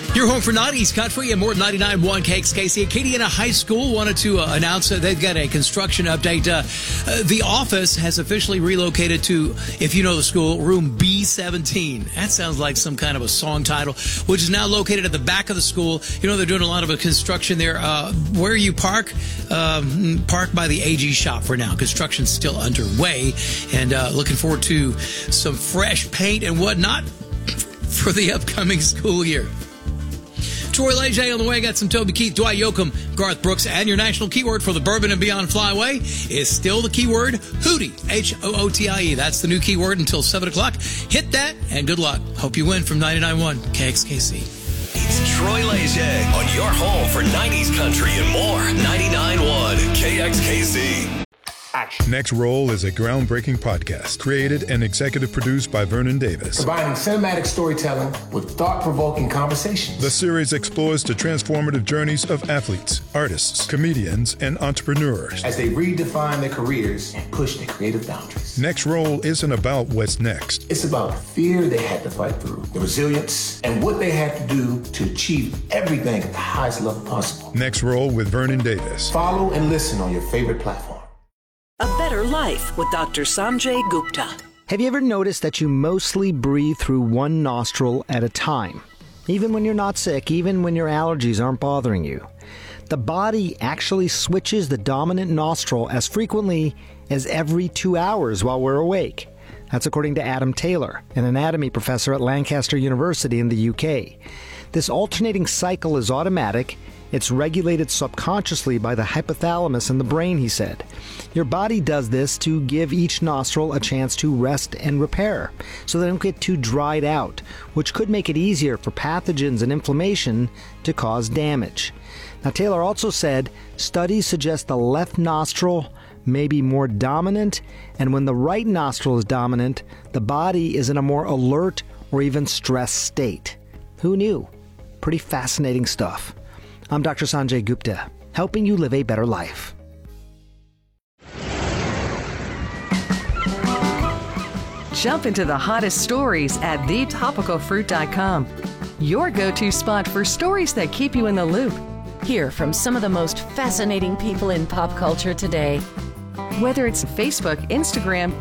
You're home for 90s Country and more 99.1 KXKC. Acadiana High School wanted to announce that they've got a construction update. The office has officially relocated to, if you know the school, room B17. That sounds like some kind of a song title, which is now located at the back of the school. You know, they're doing a lot of construction there. Where you park by the AG shop for now. Construction's still underway, and looking forward to some fresh paint and whatnot for the upcoming school year. Troy Leger on the way. Got some Toby Keith, Dwight Yoakam, Garth Brooks, and your national keyword for the Bourbon and Beyond Flyway is still the keyword Hootie, H-O-O-T-I-E. That's the new keyword until 7 o'clock. Hit that, and good luck. Hope you win from 99.1 KXKC. It's Troy Leger on your home for 90s country and more. 99.1 KXKC. Action. Next Roll is a groundbreaking podcast created and executive produced by Vernon Davis. Combining cinematic storytelling with thought-provoking conversations. The series explores the transformative journeys of athletes, artists, comedians, and entrepreneurs as they redefine their careers and push their creative boundaries. Next Roll isn't about what's next. It's about the fear they had to fight through, the resilience, and what they had to do to achieve everything at the highest level possible. Next Roll with Vernon Davis. Follow and listen on your favorite platform. A Better Life with Dr. Sanjay Gupta. Have you ever noticed that you mostly breathe through one nostril at a time? Even when you're not sick, even when your allergies aren't bothering you. The body actually switches the dominant nostril as frequently as every 2 hours while we're awake. That's according to Adam Taylor, an anatomy professor at Lancaster University in the UK. This alternating cycle is automatic. It's regulated subconsciously by the hypothalamus in the brain, he said. Your body does this to give each nostril a chance to rest and repair, so they don't get too dried out, which could make it easier for pathogens and inflammation to cause damage. Now, Taylor also said studies suggest the left nostril may be more dominant, and when the right nostril is dominant, the body is in a more alert or even stressed state. Who knew? Pretty fascinating stuff. I'm Dr. Sanjay Gupta, helping you live a better life. Jump into the hottest stories at thetopicalfruit.com. Your go-to spot for stories that keep you in the loop. Hear from some of the most fascinating people in pop culture today. Whether it's Facebook, Instagram,